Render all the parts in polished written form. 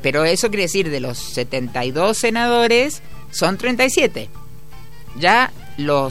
pero eso quiere decir, de los 72 senadores, son 37. Ya lo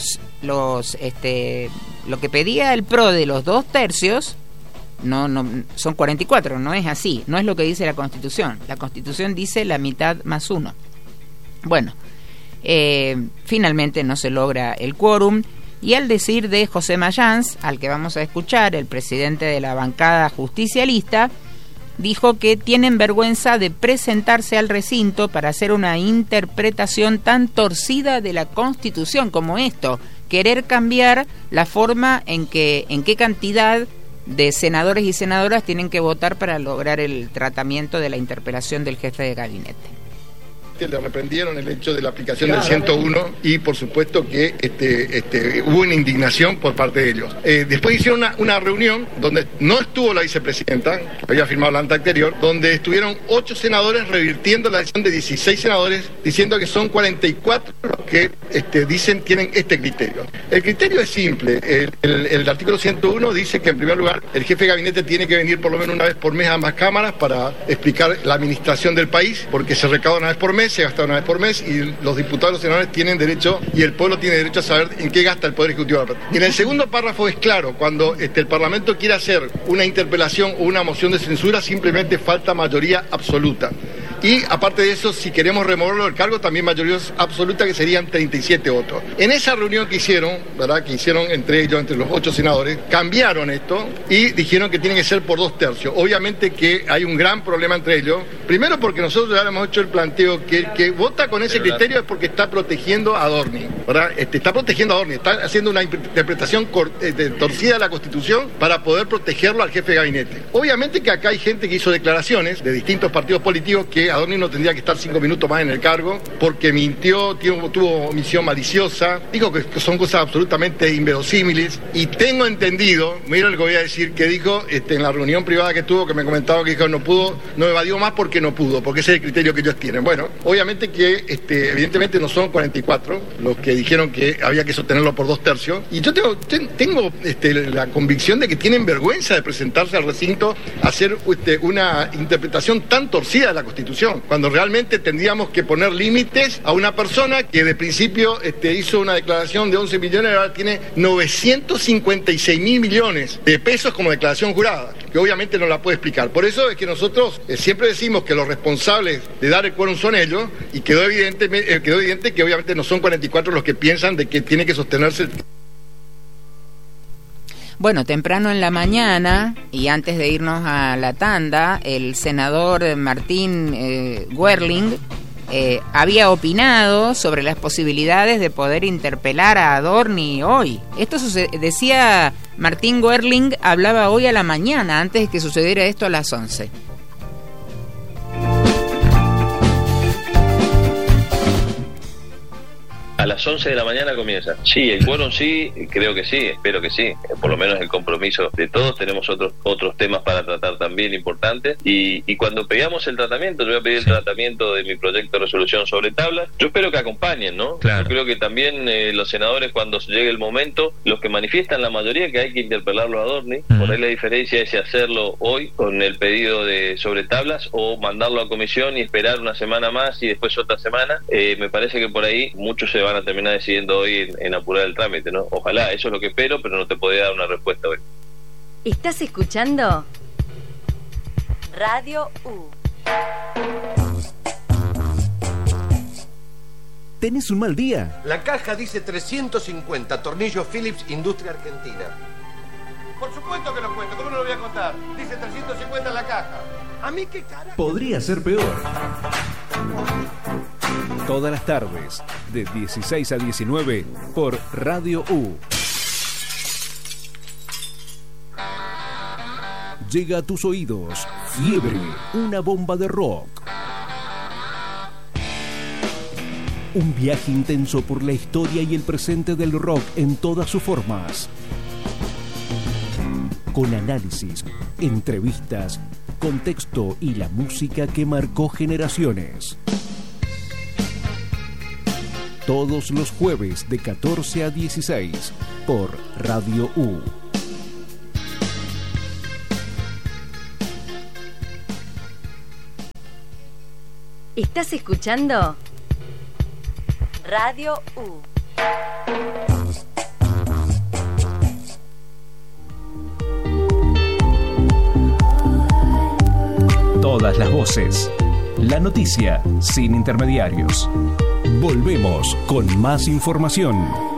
que pedía el PRO de los 2/3, no son 44, no es así, no es lo que dice la Constitución. La Constitución dice la mitad más 1. Bueno, finalmente no se logra el quórum, y al decir de José Mayans, al que vamos a escuchar, el presidente de la bancada justicialista, dijo que tienen vergüenza de presentarse al recinto para hacer una interpretación tan torcida de la Constitución como esto, querer cambiar la forma en qué cantidad de senadores y senadoras tienen que votar para lograr el tratamiento de la interpelación del jefe de gabinete. Le reprendieron el hecho de la aplicación del 101 y por supuesto que hubo una indignación por parte de ellos. Después hicieron una reunión donde no estuvo la vicepresidenta, que había firmado la acta anterior, donde estuvieron 8 senadores revirtiendo la decisión de 16 senadores, diciendo que son 44 los que dicen tienen este criterio. El criterio es simple. El artículo 101 dice que en primer lugar el jefe de gabinete tiene que venir por lo menos una vez por mes a ambas cámaras para explicar la administración del país, porque se recauda una vez por mes, se gasta una vez por mes, y los diputados y los senadores tienen derecho, y el pueblo tiene derecho a saber en qué gasta el Poder Ejecutivo. Y en el segundo párrafo es claro, cuando el Parlamento quiere hacer una interpelación o una moción de censura, simplemente falta mayoría absoluta. Y aparte de eso, si queremos removerlo del cargo, también mayoría absoluta, que serían 37 votos. En esa reunión que hicieron, ¿verdad?, que hicieron entre ellos, entre los 8 senadores, cambiaron esto y dijeron que tiene que ser por 2/3. Obviamente que hay un gran problema entre ellos. Primero porque nosotros ya hemos hecho el planteo que el que vota con ese criterio es porque está protegiendo a Adorni, ¿verdad? Está protegiendo a Adorni, está haciendo una interpretación torcida de la Constitución para poder protegerlo al jefe de gabinete. Obviamente que acá hay gente que hizo declaraciones de distintos partidos políticos que Adorni no tendría que estar 5 minutos más en el cargo porque mintió, tuvo omisión maliciosa, dijo que son cosas absolutamente inverosímiles, y tengo entendido, mira lo que voy a decir, que dijo en la reunión privada que tuvo, que me comentaba que dijo no evadió más porque no pudo, porque ese es el criterio que ellos tienen. Bueno, obviamente que evidentemente no son 44 los que dijeron que había que sostenerlo por 2/3, y yo tengo la convicción de que tienen vergüenza de presentarse al recinto a hacer una interpretación tan torcida de la Constitución, cuando realmente tendríamos que poner límites a una persona que de principio hizo una declaración de 11 millones y ahora tiene 956.000 millones de pesos como declaración jurada, que obviamente no la puede explicar. Por eso es que nosotros siempre decimos que los responsables de dar el quórum son ellos, y quedó evidente que obviamente no son 44 los que piensan de que tiene que sostenerse. Bueno, temprano en la mañana, y antes de irnos a la tanda, el senador Martín Werling había opinado sobre las posibilidades de poder interpelar a Adorni hoy. Esto decía Martín Werling, hablaba hoy a la mañana, antes de que sucediera esto a las 11. A las 11 de la mañana comienza. Sí, el quórum sí, creo que sí, espero que sí. Por lo menos el compromiso de todos. Tenemos otros temas para tratar también importantes. Y cuando pedamos el tratamiento, yo voy a pedir el tratamiento de mi proyecto de resolución sobre tablas. Yo espero que acompañen, ¿no? Claro. Yo creo que también los senadores, cuando llegue el momento, los que manifiestan la mayoría que hay que interpelarlo a Adorni. Por ahí la diferencia es si hacerlo hoy con el pedido de sobre tablas o mandarlo a comisión y esperar una semana más y después otra semana. Me parece que por ahí muchos se van a terminar decidiendo hoy en apurar el trámite, ¿no? Ojalá, eso es lo que espero, pero no te podría dar una respuesta hoy. ¿Estás escuchando? Radio U. ¿Tenés un mal día? La caja dice 350, tornillos Philips, Industria Argentina. Por supuesto que lo cuento, ¿cómo no lo voy a contar? Dice 350 en la caja. ¿A mí qué cara? Podría ser peor. Todas las tardes, de 16 a 19, por Radio U. Llega a tus oídos Fiebre, una bomba de rock. Un viaje intenso por la historia y el presente del rock en todas sus formas. Con análisis, entrevistas, contexto y la música que marcó generaciones. Todos los jueves de 14 a 16 por Radio U. ¿Estás escuchando? Radio U. Todas las voces. La noticia sin intermediarios. Volvemos con más información.